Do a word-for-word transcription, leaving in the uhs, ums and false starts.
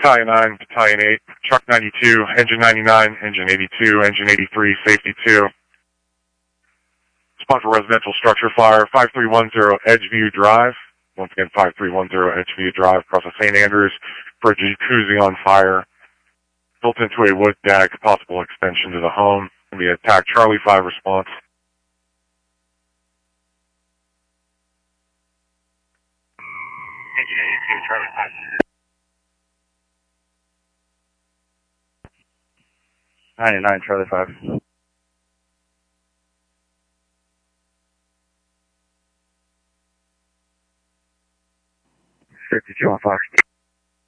Battalion nine, Battalion eight, Truck ninety-two, Engine ninety-nine, Engine eighty-two, Engine eighty-three, Safety two. Spot for residential structure fire, five three one zero Edgeview Drive. Once again, five three one zero Edgeview Drive across the Saint Andrews for a jacuzzi on fire. Built into a wood deck, possible extension to the home. Going to be attack Charlie five response. Engine eighty-two, Charlie five. ninety-nine, Charlie five.